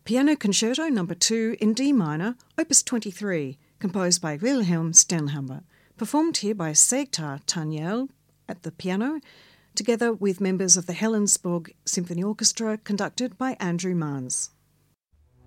Piano Concerto No. 2 in D minor, Opus 23, composed by Wilhelm Stenhammar, performed here by Segtar Tanyel at the piano, together with members of the Helensburgh Symphony Orchestra, conducted by Andrew Manz.